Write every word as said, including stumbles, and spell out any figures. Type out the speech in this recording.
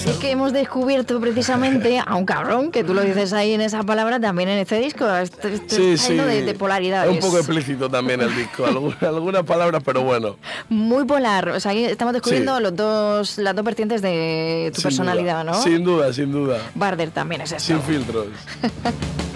Es que hemos descubierto precisamente a un cabrón, que tú lo dices ahí en esa palabra, también en este disco. Esto, esto Sí, está sí. lleno de, de polaridades. Es un poco explícito también el disco, algunas, algunas palabras, pero bueno. Muy polar, o sea, ahí estamos descubriendo Sí. los dos, las dos vertientes de tu Sin personalidad, duda. ¿no? Sin duda, sin duda. Barder también es eso. Sin filtros.